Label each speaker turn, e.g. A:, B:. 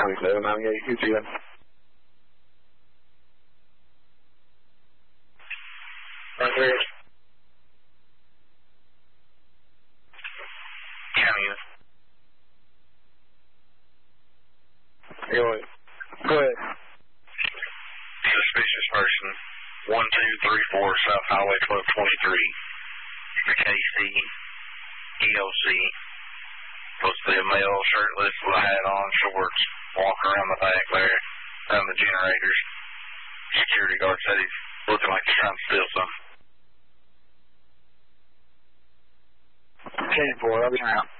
A: 9798, UTM.
B: Right there.
C: County.
A: Go ahead. Go ahead.
C: Suspicious person, 1234 South Highway 1223. KC, EOC. Supposed to be a male, shirtless, with a hat on, shorts, walking around the back there, around the generators. Security guard said he's looking like he's trying to steal something.
A: 10-4, I'll be around.